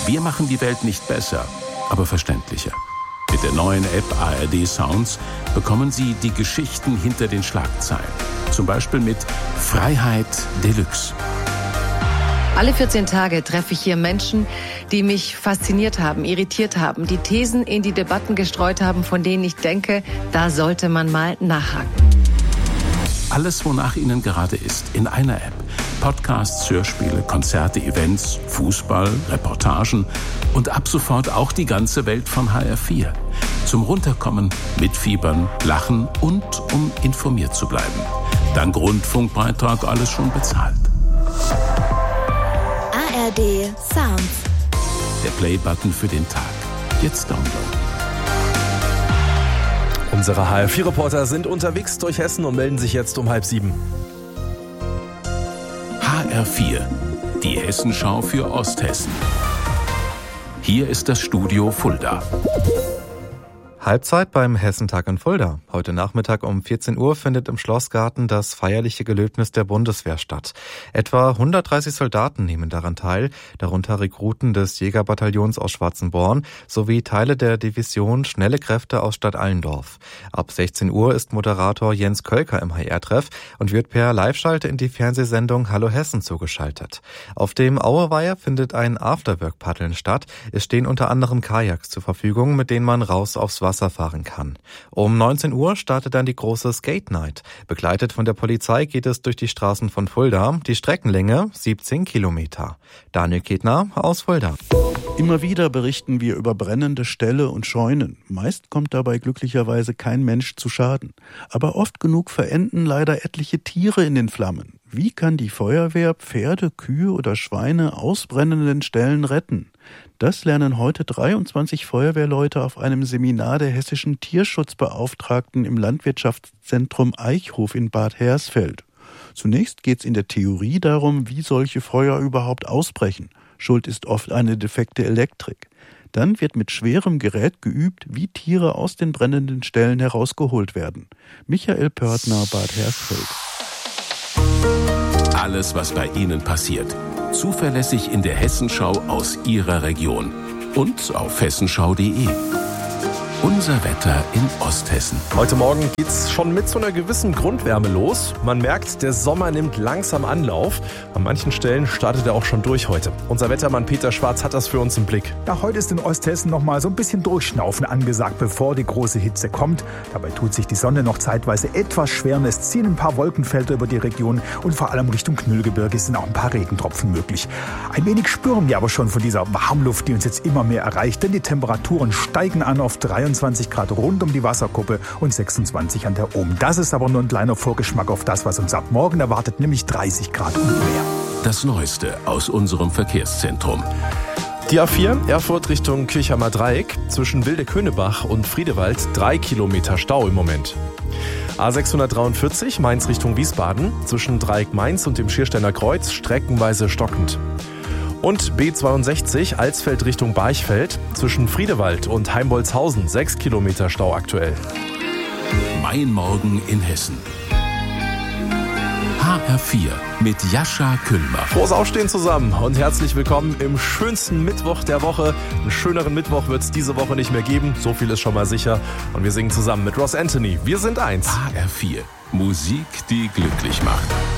Wir machen die Welt nicht besser, aber verständlicher. Mit der neuen App ARD Sounds bekommen Sie die Geschichten hinter den Schlagzeilen. Zum Beispiel mit Freiheit Deluxe. Alle 14 Tage treffe ich hier Menschen, die mich fasziniert haben, irritiert haben, die Thesen in die Debatten gestreut haben, von denen ich denke, da sollte man mal nachhaken. Alles, wonach Ihnen gerade ist, in einer App. Podcasts, Hörspiele, Konzerte, Events, Fußball, Reportagen und ab sofort auch die ganze Welt von HR4. Zum Runterkommen, mitfiebern, lachen und um informiert zu bleiben. Dank Rundfunkbeitrag alles schon bezahlt. ARD Sounds. Der Play-Button für den Tag. Jetzt downloaden. Unsere HR4-Reporter sind unterwegs durch Hessen und melden sich jetzt um 6:30. HR4, die Hessenschau für Osthessen. Hier ist das Studio Fulda. Halbzeit beim Hessentag in Fulda. Heute Nachmittag um 14 Uhr findet im Schlossgarten das feierliche Gelöbnis der Bundeswehr statt. Etwa 130 Soldaten nehmen daran teil, darunter Rekruten des Jägerbataillons aus Schwarzenborn sowie Teile der Division Schnelle Kräfte aus Stadt Allendorf. Ab 16 Uhr ist Moderator Jens Kölker im HR-Treff und wird per Live-Schalte in die Fernsehsendung Hallo Hessen zugeschaltet. Auf dem Auerweiher findet ein Afterwork-Paddeln statt. Es stehen unter anderem Kajaks zur Verfügung, mit denen man raus aufs Wasser fahren kann. Um 19 Uhr startet dann die große Skate Night. Begleitet von der Polizei geht es durch die Straßen von Fulda. Die Streckenlänge 17 Kilometer. Daniel Ketner aus Fulda. Immer wieder berichten wir über brennende Ställe und Scheunen. Meist kommt dabei glücklicherweise kein Mensch zu Schaden. Aber oft genug verenden leider etliche Tiere in den Flammen. Wie kann die Feuerwehr Pferde, Kühe oder Schweine aus brennenden Ställen retten? Das lernen heute 23 Feuerwehrleute auf einem Seminar der hessischen Tierschutzbeauftragten im Landwirtschaftszentrum Eichhof in Bad Hersfeld. Zunächst geht es in der Theorie darum, wie solche Feuer überhaupt ausbrechen. Schuld ist oft eine defekte Elektrik. Dann wird mit schwerem Gerät geübt, wie Tiere aus den brennenden Ställen herausgeholt werden. Michael Pörtner, Bad Hersfeld. Alles, was bei Ihnen passiert. Zuverlässig in der Hessenschau aus Ihrer Region. Und auf hessenschau.de. Unser Wetter in Osthessen. Heute Morgen geht's schon mit so einer gewissen Grundwärme los. Man merkt, der Sommer nimmt langsam Anlauf. An manchen Stellen startet er auch schon durch heute. Unser Wettermann Peter Schwarz hat das für uns im Blick. Ja, heute ist in Osthessen noch mal so ein bisschen Durchschnaufen angesagt, bevor die große Hitze kommt. Dabei tut sich die Sonne noch zeitweise etwas schwer. Es ziehen ein paar Wolkenfelder über die Region und vor allem Richtung Knüllgebirge sind auch ein paar Regentropfen möglich. Ein wenig spüren wir aber schon von dieser Warmluft, die uns jetzt immer mehr erreicht, denn die Temperaturen steigen an auf 23 Grad rund um die Wasserkuppe und 26 an der Ohm. Das ist aber nur ein kleiner Vorgeschmack auf das, was uns ab morgen erwartet, nämlich 30 Grad und mehr. Das Neueste aus unserem Verkehrszentrum. Die A4 Erfurt Richtung Kirchheimer Dreieck zwischen Wilde-Könebach und Friedewald 3 Kilometer Stau im Moment. A643 Mainz Richtung Wiesbaden zwischen Dreieck Mainz und dem Schiersteiner Kreuz streckenweise stockend. Und B62 Alsfeld Richtung Barchfeld zwischen Friedewald und Heimbolzhausen 6 Kilometer Stau aktuell. Mein Morgen in Hessen. HR4 mit Jascha Kühlmach. Frohes Aufstehen zusammen und herzlich willkommen im schönsten Mittwoch der Woche. Einen schöneren Mittwoch wird es diese Woche nicht mehr geben, so viel ist schon mal sicher. Und wir singen zusammen mit Ross Anthony. Wir sind eins. HR4, Musik, die glücklich macht.